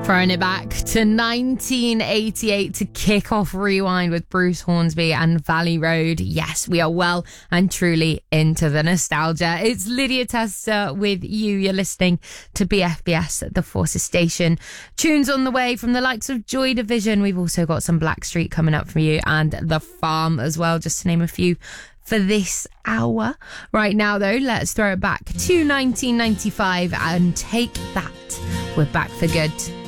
Throwing it back to 1988 to kick off Rewind with Bruce Hornsby and Valley Road. Yes, we are well and truly into the nostalgia. It's Lydia Tester with you. You're listening to BFBS, the Forces Station. Tunes on the way from the likes of Joy Division. We've also got some Blackstreet coming up for you and The Farm as well, just to name a few for this hour. Right now, though, let's throw it back to 1995 and take that. We're back for good.